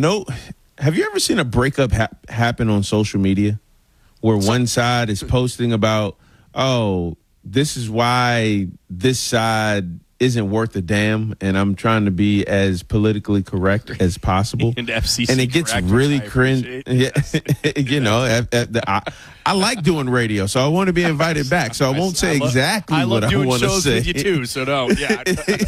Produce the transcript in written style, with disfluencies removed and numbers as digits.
note, have you ever seen a breakup happen on social media where one side is posting about, oh, this is why this side isn't worth a damn, and I'm trying to be as politically correct as possible, and FCC and it gets correct, really cringe. Yeah, you know, I like doing radio, so I want to be invited back. So I won't say exactly what I want to say. I love doing shows with you too. So no, yeah.